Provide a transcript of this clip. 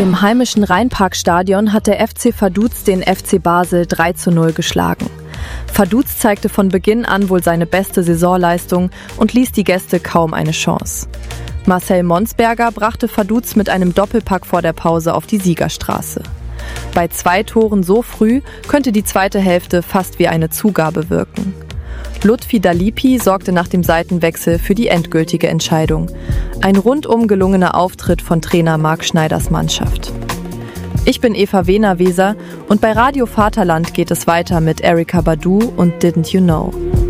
Im heimischen Rheinparkstadion hat der FC Vaduz den FC Basel 3:0 geschlagen. Vaduz zeigte von Beginn an wohl seine beste Saisonleistung und ließ die Gäste kaum eine Chance. Marcel Monsberger brachte Vaduz mit einem Doppelpack vor der Pause auf die Siegerstraße. Bei 2 Toren so früh könnte die zweite Hälfte fast wie eine Zugabe wirken. Lutfi Dalipi sorgte nach dem Seitenwechsel für die endgültige Entscheidung. Ein rundum gelungener Auftritt von Trainer Marc Schneiders Mannschaft. Ich bin Eva Wehner-Weser und bei Radio Vaterland geht es weiter mit Erykah Badu und Didn't You Know.